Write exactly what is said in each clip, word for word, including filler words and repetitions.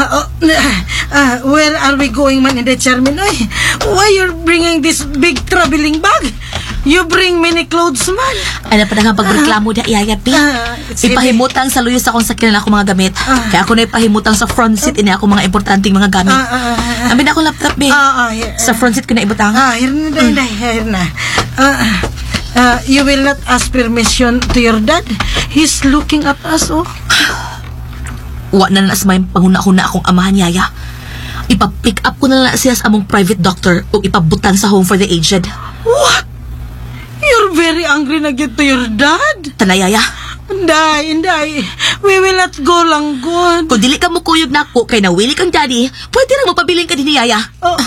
Uh, uh, uh, where are we going, man, in the Charmin? Oy, why you're bringing this big traveling bag? You bring many clothes, man. Ano pa na nga pagreklamo uh, niya, Iyaya, Pi? Uh, ipahimutang sa luyos akong sakyan ako mga gamit. Uh, Kaya ako na ipahimutang sa front seat, uh, ini ako mga importanteng mga gamit. Uh, uh, uh, Amin ako laptop, Bi. Uh, uh, uh, sa front seat ko na ibutang. Ah, uh, here na, here na, here na. Uh, uh, you will not ask permission to your dad? He's looking at us, oh. Wa na nas may panguna-huna akong amahan, Yaya. Ipa-pick up ko na lang siya sa among private doctor o ipabutan sa home for the aged. What? You're very angry na get to your dad? Tanayaya. Inday, inday. We will not go lang good. Kung dili ka mo kuyog na ako kay nawili kang daddy, pwede lang magpabiling ka din ni Yaya. Oh.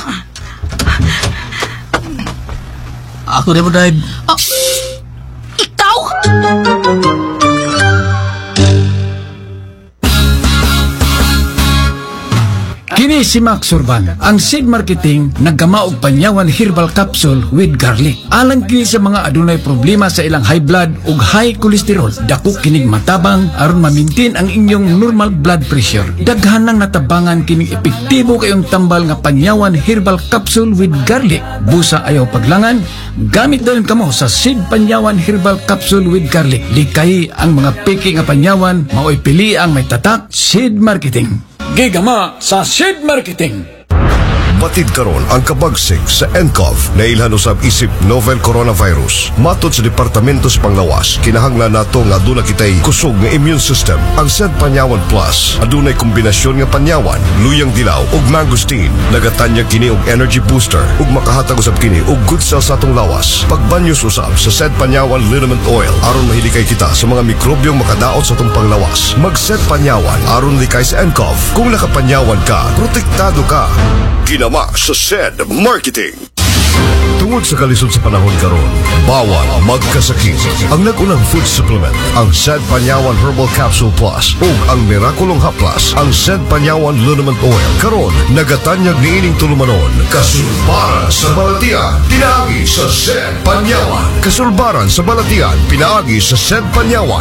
Ako na mo, Dad. Oh. Ikaw? Kini si Max Urban, ang seed marketing naggama og panyawan herbal capsule with garlic. Alang kini sa mga adunay problema sa ilang high blood ug high cholesterol. Dako kining matabang aron ma-maintain ang inyong normal blood pressure. Daghan nang natabangan kining epektibo kayong tambal nga panyawan herbal capsule with garlic. Busa ayaw paglangan, gamit dayon kamo sa seed panyawan herbal capsule with garlic. Likay ang mga peke nga panyawan, maoy pili ang may tatak seed marketing. Gigama sa seed marketing. Batid karon ang kabagsig sa N C O V na ilhan usab isip novel coronavirus. Matod sa Departamento sa Panglawas, kinahanglan nato nga aduna kitay kusog nga immune system. Ang Sed Panyawan Plus adunay kombinasyon nga panyawan, luyang dilaw ug mangosteen. Nagatanyag kini og energy booster ug makahatag usab kini og good cells sa atong lawas. Pagbanyos usab sa Sed Panyawan Liniment Oil aron mahilikay kita sa mga mikrobyong makadaot sa atong panglawas. Mag Sed Panyawan aron likay sa N C O V. Kung nakapanyawan ka, protektado ka. Ginama sa Sed Marketing. Tungod sa kalisod sa panahon karon, bawal magkasakit. Ang nag-unang food supplement, ang Sed Panyawan Herbal Capsule Plus ug ang Miraculong Haplas, ang Sed Panyawan Liniment Oil. Karon, nagatanyag niining tulumanon. Kasulbaran sa balatian, pinaagi sa Sed Panyawan. Kasulbaran sa balatian, pinaagi sa Sed Panyawan.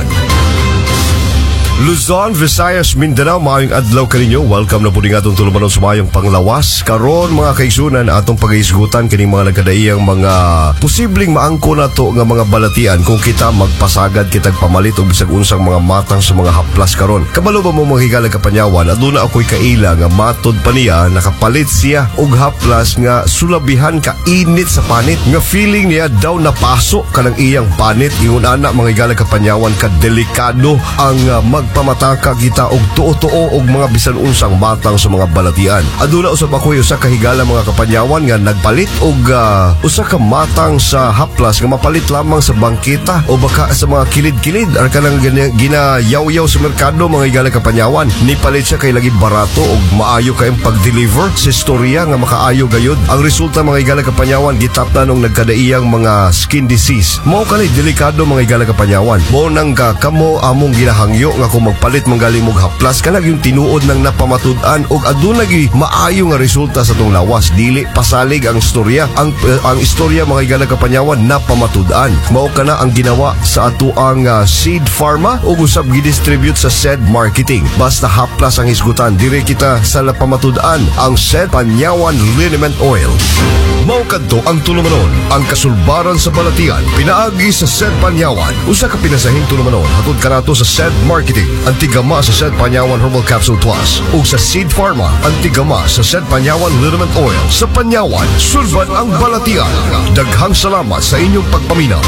Luzon, Visayas, Mindanao, maayong adlaw kaninyo. Welcome na po din atong tulumanon sa mayong panglawas. Karon mga kaigsunan, atong pag-iisgutan kining mga nagkadaiyang mga posibleng maangko na to nga mga balatian kung kita magpasagad kitag pamalit o bisag unsang mga matang sa mga haplas karon. Kabalo ba mo mga higalang kapanyawan, aduna ako'y kaila nga matod pa niya nakapalit siya og haplas nga sulabihan ka init sa panit nga feeling niya daw napaso kanang iyang panit. Ingon ana mga higalang kapanyawan, ka delikado ang uh, mag pamataka kita og tuo-tuo og mga bisan unsang matang sa mga balatian. Aduna usab ako'y usa ka higala mga kapanyawan nga nagpalit og uh, usa ka matang sa haplas nga mapalit lamang sa bangketa o baka sa mga kilid-kilid ar kanang ginayaw-yaw sa merkado mga higala kapanyawan. Nipalit siya kay lagi barato og maayo kay pag-deliver sa istorya nga makaayo gayud. Ang resulta mga higala kapanyawan gitaptan og nagkadaiyang mga skin disease. Mao kanay delikado mga higala kapanyawan. Mo nang ka kamo among ginahangyo nga kung magpalit manggali mog haplas kanag yung tinuod ng napamatud-an og aduna gi maayo nga resulta sa tong lawas. Dili pasalig ang istorya. Ang uh, ang istorya mga higala kapanyawan napamatud-an. Mao kana ang ginawa sa ato ang uh, Seed Pharma ug usab gidistribute sa Sed Marketing. Basta haplas ang isgutan, dire kita sa napamatud-an ang Sed Panyawan Liniment Oil. Mao kadto ang tulumanon, ang kasulbaran sa balatian pinaagi sa Sed Panyawan. Usa ka pinasahing tulumanon hatod kanato sa Sed Marketing. Ang tigama sa Sed Panyawan Herbal Capsule Plus ug sa Seed Pharma ang tigama sa Sed Panyawan Liniment Oil. Sa Panyawan, sulban ang balatian. Daghang salamat sa inyong pagpaminaw.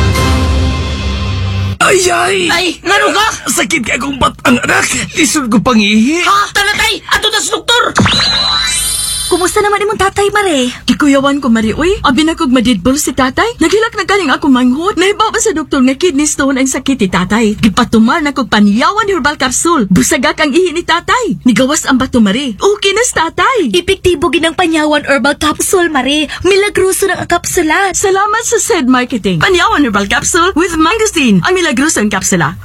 Ay, ay! Ay, ngano ka? Sakit ka akong batang anak. Lisod ko pangihi. Ha? Talatay! Ato na sa doktor! Kumusta naman imong tatay, Mare? Kikuyawan ko, Mari, uy. Abi na kog madidbol si tatay. Naghilak na galing ako manghod. Nahibaw pa sa doktor nga kidney stone ang sakit ni tatay. Gipatumar na kog Panyawan Herbal Capsule. Busagak ang ihi ni tatay. Nigawas ang bato, Mari. Okay na sa tatay. Epektibo ginang Panyawan Herbal Capsule, Mare. Milagruso ng kapsula. Salamat sa Sed Marketing. Panyawan Herbal Capsule with mangosteen. Ang milagrosong kapsula.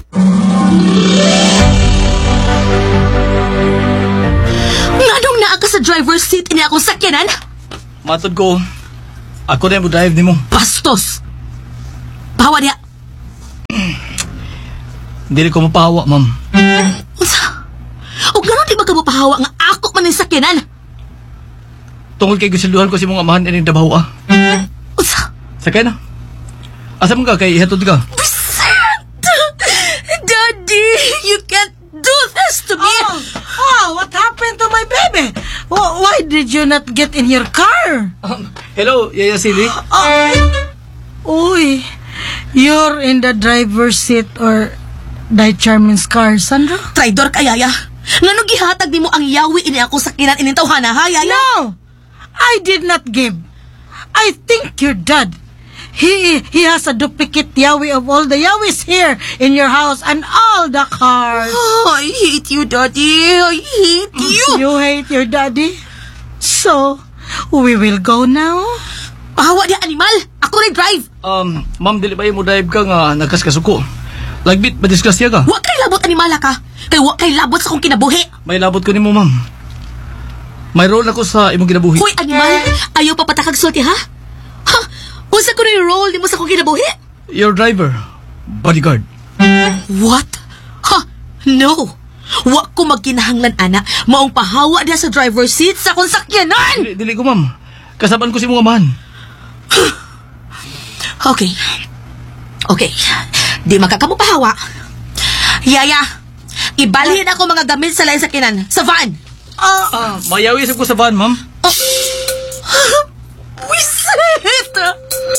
Nganong naa ka sa driver's seat ini akong sakyanan? Matod ko, ako na yung drive ni mo. Bastos! Pahawa niya. Hindi ko mapahawa, ma'am. Unsa? O gano'n di ba ka mapahawa nga ako man yung sakyanan. Tungkol kay gusiluhan ko si mong amahan ining Davao ah. Usa? Sakay na. Asa mo ka kay ihatod ka? Vicent! Daddy, you can't do this to me! Oh, oh, what happened to my baby? Wh- Why did you not get in your car? Um, hello, Yaya Silly. Oh, uy, you're in the driver's seat or the Charmin's car, Sandra? Traidor ka, Yaya. Ngano gihatag ni mo ang yawi ini ako sakyanan ining tawhana, ha, Yaya? No! I did not give. I think your dad. He he has a duplicate Yawi of all the Yawis here in your house and all the cars. Oh, I hate you, Daddy. I hate you. You hate your daddy? So, we will go now? Pahawa di animal. Ako rin drive. Um, ma'am, dili ba mo drive ka nga nagkaskasuko? Lagbit, madisgrasya ka? Wa kay labot animala ka. Kay wa kay labot sa akong kinabuhi. May labot ko ni mo, ma'am. May role ako sa imong kinabuhi. Hoy, animal. Ayaw pa patakag sulti, ha? Ha? Unsa ko na yung role ni mo sa akong kinabuhi? Your driver. Bodyguard. What? Ha? No. Wa ko magkinahanglan, ana. Maong pahawa diha sa driver's seat sa akong sakyanan. Dili, dili ko, ma'am. Kasaban ko si mong amahan. Okay. Okay. Di magkakamo pahawa. Yaya, ibalhin ako mga gamit sa lain sakyanan. Sa van. Ah, mayawi sa ko sa van, ma'am.